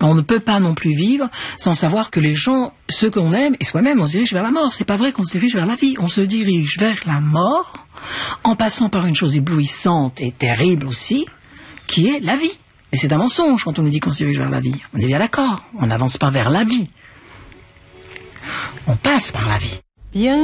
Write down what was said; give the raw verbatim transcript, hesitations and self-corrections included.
On ne peut pas non plus vivre sans savoir que les gens, ceux qu'on aime, et soi-même, on se dirige vers la mort. C'est pas vrai qu'on se dirige vers la vie. On se dirige vers la mort en passant par une chose éblouissante et terrible aussi, qui est la vie. Et c'est un mensonge quand on nous dit qu'on se dirige vers la vie. On est bien d'accord. On n'avance pas vers la vie. On passe par la vie. Bien.